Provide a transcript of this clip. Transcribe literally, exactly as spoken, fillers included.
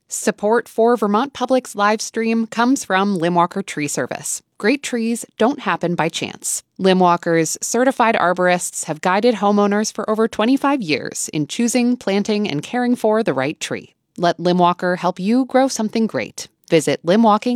Support for Vermont Public's live stream comes from Limwalker Tree Service. Great trees don't happen by chance. Limwalker's certified arborists have guided homeowners for over twenty-five years in choosing, planting, and caring for the right tree. Let Limwalker help you grow something great. Visit limwalking